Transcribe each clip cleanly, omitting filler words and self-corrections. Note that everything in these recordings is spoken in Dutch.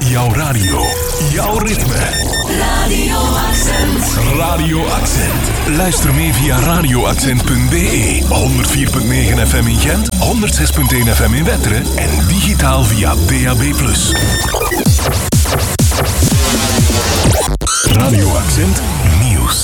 Jouw radio. Jouw ritme. Radio Accent. Radio Accent. Luister mee via radioaccent.be. 104.9 FM in Gent, 106.1 FM in Wetteren en digitaal via DAB+. Radio Accent Nieuws.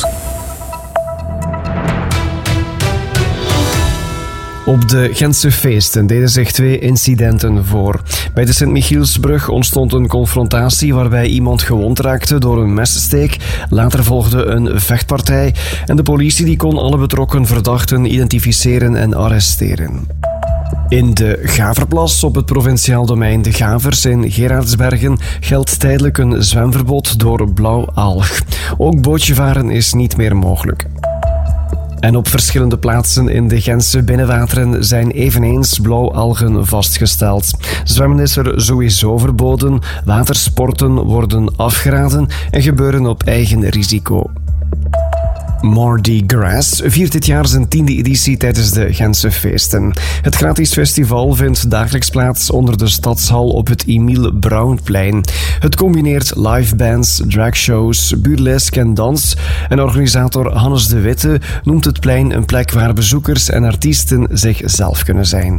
Op de Gentse feesten deden zich 2 incidenten voor. Bij de Sint-Michielsbrug ontstond een confrontatie waarbij iemand gewond raakte door een messteek. Later volgde een vechtpartij en de politie die kon alle betrokken verdachten identificeren en arresteren. In de Gaverplas op het provinciaal domein De Gavers in Geraardsbergen geldt tijdelijk een zwemverbod door blauwalg. Ook bootjevaren is niet meer mogelijk. En op verschillende plaatsen in de Gentse binnenwateren zijn eveneens blauwalgen vastgesteld. Zwemmen is er sowieso verboden, watersporten worden afgeraden en gebeuren op eigen risico. Mardi Gras viert dit jaar zijn 10e editie tijdens de Gentse feesten. Het gratis festival vindt dagelijks plaats onder de stadshal op het Emiel Brownplein. Het combineert livebands, dragshows, burlesque en dans. En organisator Hannes de Witte noemt het plein een plek waar bezoekers en artiesten zichzelf kunnen zijn.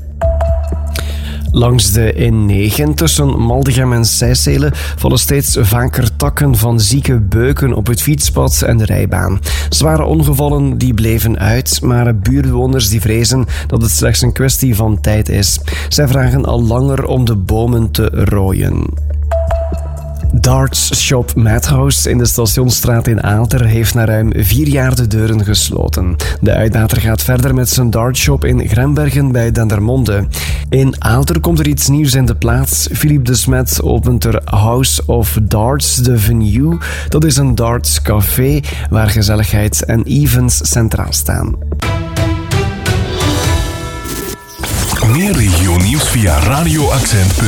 Langs de N9 tussen Maldegem en Sijselen vallen steeds vaker takken van zieke beuken op het fietspad en de rijbaan. Zware ongevallen die bleven uit, maar buurtbewoners die vrezen dat het slechts een kwestie van tijd is. Zij vragen al langer om de bomen te rooien. Darts Shop Madhouse in de Stationsstraat in Aalter heeft na ruim 4 jaar de deuren gesloten. De uitbater gaat verder met zijn dartshop in Grembergen bij Dendermonde. In Aalter komt er iets nieuws in de plaats. Philippe de Smet opent er House of Darts, de Venue. Dat is een dartscafé waar gezelligheid en events centraal staan. Meer regionieuws via radioaccent.be.